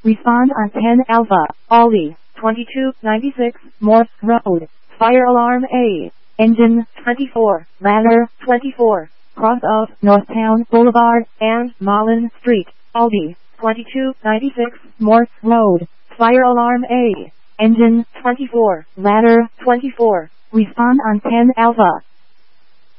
Respond on 10 Alpha, Ollie, 2296, Morse Road, Fire Alarm A, Engine 24, Ladder 24, cross of Northtown Boulevard and Mullen Street, Aldi, 2296, Morse Road, Fire Alarm A, Engine 24, Ladder 24, respond on 10 Alpha.